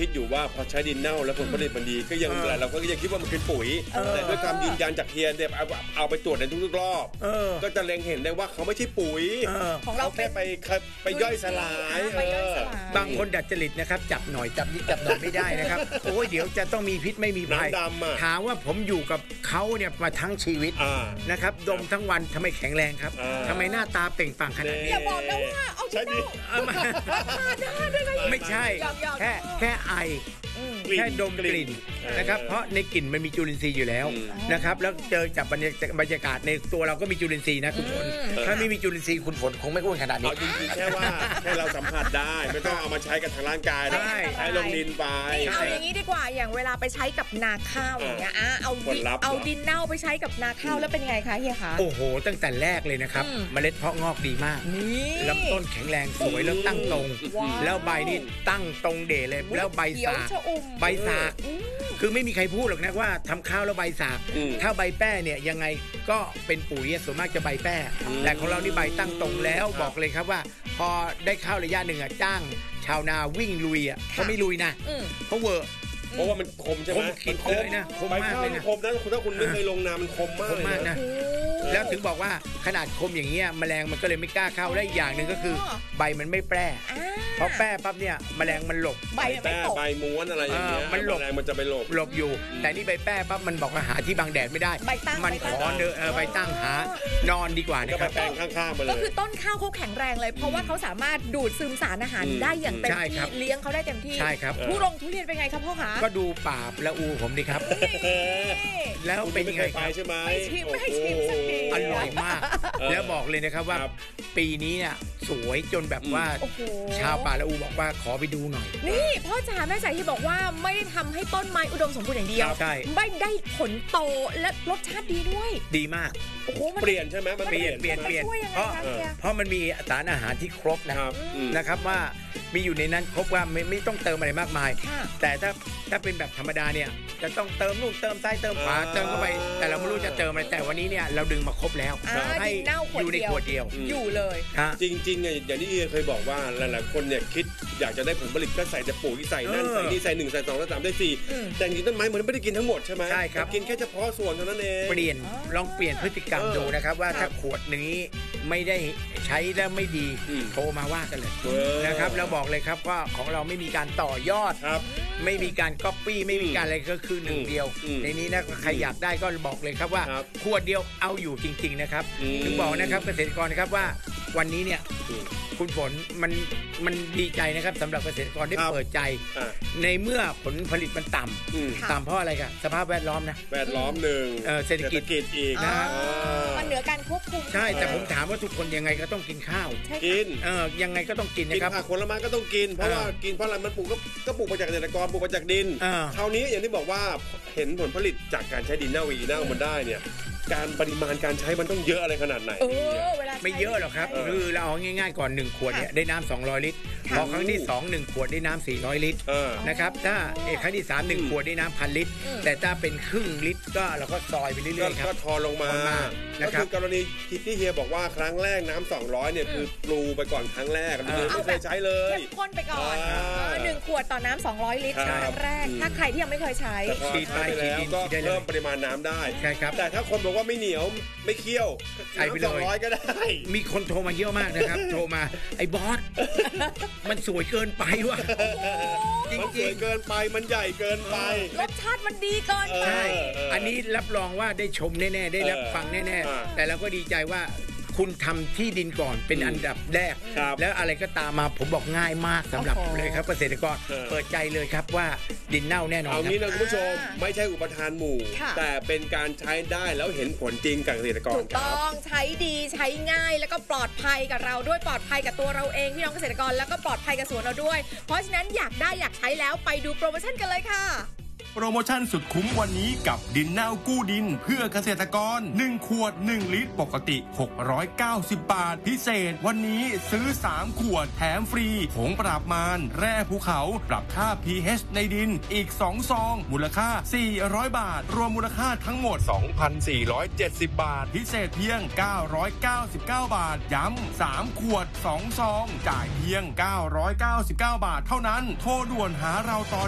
คิดอยู่ว่าพอใช้ดินเน่าแล้วผลผลิตมันดีก็ยังเราก็ยังคิดว่ามันเป็นปุ๋ยแต่ด้วยความยืนยันจากเฮียเนี่ยเอาไปตรวจในทุกๆรอบก็จะเล็งเห็นได้ว่าเขาไม่ใช่ปุ๋ยของเราแค่ไปย่อยสลายบางคนดัดจริตนะครับจับหน่อยจับนิดจับหน่อยไม่ได้นะครับโอ้ยเดี๋ยวจะต้องมีพิษไม่มีภัยถามว่าผมอยู่กับเขาเนี่ยมาทั้งชีวิตนะครับดมทั้งวันทำไมแข็งแรงครับทำไมหน้าตาเปล่งปลั่งขนาดนี้อย่าบอกนะว่าเอาดินเน่าไม่ใช่แค่ไอแค่ดมกลิ่นนะครับเพราะในกลิ่นมันมีจุลินทรีย์อยู่แล้วนะครับแล้วเจอจับบรรยากาศในตัวเราก็มีจุลินทรีย์นะคุณฝนถ้าไม่มีจุลินทรีย์คุณฝนคงไม่อ้วนขนาดนี้เอาจริงๆแค่ว่าให้เราสัมผัสได้ไม่ต้องเอามาใช้กับทางร่างกายใช้ลงดินไปเอาอย่างนี้ดีกว่าอย่างเวลาไปใช้กับนาข้าวอย่างเงี้ยเอาดินเน่าไปใช้กับนาข้าวแล้วเป็นไงคะเฮียคะโอ้โหตั้งแต่แรกเลยนะครับเมล็ดเพาะงอกดีมากลำต้นแข็งแรงสวยแล้วตั้งตรงแล้วใบนี่ตั้งตรงเด่เลยแล้วใบสากคือไม่มีใครพูดหรอกนะว่าทำข้าวแล้วใบสากถ้าใบแป้เนี่ยยังไงก็เป็นปุ๋ยส่วนมากจะใบแป้แต่ของเรานี่ใบตั้งตรงแล้วบอกเลยครับว่าพอได้ข้าวระยะหนึ่งจ้างชาวนาวิ่งลุยเขาไม่ลุยนะเขาเวอร์เพราะว่ามันคมใช่ไหมมันคมเลยนะคมมากเลยนะคมนะถ้าคุณไม่เคยลงนามันคมมากนะแล้วถึงบอกว่าขนาดคมอย่างเงี้ยแมลงมันก็เลยไม่กล้าเข้าและอีกอย่างหนึ่งก็คือใบมันไม่แปรเพราะแปรปั๊บเนี่ยแมลงมันหลบใบม้วนอะไรอย่างเงี้ยมันหลบแมลงมันจะไปหลบอยู่แต่นี่ใบแปรปั๊บมันบอกว่าหาที่บังแดดไม่ได้มันขอเดินใบตั้งหานอนดีกว่านะครับแปลงข้างๆไปเลยก็คือต้นข้าวเขาแข็งแรงเลยเพราะว่าเขาสามารถดูดซึมสารอาหารได้อย่างเต็มที่เลี้ยงเขาได้เต็มที่ใช่ครับทุเรียนเป็นไงครับพ่อคะก็ดูป่าละอูผมดิครับแล้วเป็นยังไงครับใช่ไหมไม่ชิมสักทีอร่อยมากแล้วบอกเลยนะครับว่าปีนี้เนี่ยสวยจนแบบว่าชาวป่าละอูบอกว่าขอไปดูหน่อยนี่พ่อจ๋าแม่จ๋าที่บอกว่าไม่ได้ทำให้ต้นไม้อุดมสมบูรณ์อย่างเดียวไม่ได้ผลโตและรสชาติดีด้วยดีมากเปลี่ยนใช่ไหมมันเปลี่ยนเพราะมันมีสารอาหารที่ครบนะครับว่ามีอยู่ในนั้นครบว่าไม่ต้องเติมอะไรมากมายแต่ถ้าเป็นแบบธรรมดาเนี่ยจะต้องเติมนู่นเติมซ้ายเติมขวาเติมเข้าไปแต่เราไม่รู้จะเติมอะไรแต่วันนี้เนี่ยเราดึงมาครบแล้วให้อยู่ในขวดเดียวอยู่เลยจริงๆอย่างที่เคยบอกว่าหลายๆคนเนี่ยคิดอยากจะได้ผลผลิตก็ใส่แต่ปุ๋ยใส่นั่นใส่นี่ใส่1ใส่2ใส่3ได้4แต่จริงต้นไม้มันไม่ได้กินทั้งหมดใช่ไหมใช่ครับกินแค่เฉพาะส่วนเท่านั้นเองลองเปลี่ยนพฤติกรรมดูนะครับว่าถ้าขวดนี้ไม่ได้ใช้แล้วไม่ดีโทรมาว่ากันเลยนะครับแล้วบอกเลยครับว่าของเราไม่มีการต่อยอดไม่มีการก๊อปปี้ไม่มีการอะไรก็คือหนึ่งเดียวในนี้นะใครอยากได้ก็บอกเลยครับว่าขวดเดียวเอาอยู่จริงๆนะครับถึงบอกนะครับเกษตรกรนะครับว่าวันนี้เนี่ยคุณฝนมันดีใจนะครับสำหรับเกษตรกรได้เปิดใจในเมื่อผลผลิตมันต่ำเพราะอะไรกันสภาพแวดล้อมนะแวดล้อมหนึ่งเศรษฐกิจอีกนะมันเหนือการควบคุมใช่แต่ผมถามว่าทุกคนยังไงก็ต้องกินข้าวกินยังไงก็ต้องกินนะครับผักผลไม้ก็ต้องกินเพราะว่ากินเพราะอะไรมันปลูกก็ปลูกมาจากเกษตรกรปลูกมาจากดินคราวนี้อย่างที่บอกว่าเห็นผลผลิตจากการใช้ดินเน่ามันได้เนี่ยการปริมาณการใช้มันต้องเยอะอะไรขนาดไหนไม่เยอะหรอกครับคือเราเอาง่ายๆก่อน1ขวดเนี่ยได้น้ำ200ลิตรพอครั้งที่2 1ขวดได้น้ำ400ลิตรนะครับถ้าครั้งที่3 1ขวดได้น้ำ1,000ลิตรแต่ถ้าเป็นครึ่งลิตรก็เราก็ซอยไปเรื่อยๆครับก็ทอลงมาก็คือกรณีที่เฮียบอกว่าครั้งแรกน้ำ200เนี่ยคือปลูไปก่อนครั้งแรกไม่เคยใช้เลยเข้มข้นไปก่อน1ขวดต่อน้ำ200ลิตรครั้งแรกถ้าใครที่ยังไม่เคยใช้ฉีดไปแล้วก็เพิ่มปริมาณน้ำได้แต่ถ้าคนบอกว่าไม่เหนียวไม่เคี่ยวใส่ไปเลย 200ก็ได้มีคนโทรมาเยอะมากนะครับโทรมาไอ้บอสมันสวยเกินไปว่ะจริงๆมันสวยเกินไปมันใหญ่เกินไปรสชาติมันดีเกินไปอันนี้รับรองว่าได้ชมแน่ๆได้รับฟังแน่ๆแต่เราก็ดีใจว่าคุณทำที่ดินก่อนเป็นอันดับแรกแล้วอะไรก็ตามมาผมบอกง่ายมากสำหรับเลยครับเกษตรกรเปิดใจเลยครับว่าดินเน่าแน่นอนเอางี้นะคุณผู้ชมไม่ใช่อุปทานหมู่แต่เป็นการใช้ได้แล้วเห็นผลจริงกับเกษตรกรถูกต้องใช้ดีใช้ง่ายแล้วก็ปลอดภัยกับเราด้วยปลอดภัยกับตัวเราเองพี่น้องเกษตรกรแล้วก็ปลอดภัยกับสวนเราด้วยเพราะฉะนั้นอยากได้อยากใช้แล้วไปดูโปรโมชั่นกันเลยค่ะโปรโมชั่นสุดคุ้มวันนี้กับดินเน่ากู้ดินเพื่อเกษตรกร1ขวด1ลิตรปกติ690 บาทพิเศษวันนี้ซื้อ3ขวดแถมฟรีผงปราบมารแร่ภูเขาปรับค่า pH ในดินอีก2ซองมูลค่า400บาทรวมมูลค่าทั้งหมด 2,470 บาทพิเศษเพียง999 บาทย้ำ3ขวด2ซองจ่ายเพียง999 บาทเท่านั้นโทรด่วนหาเราตอน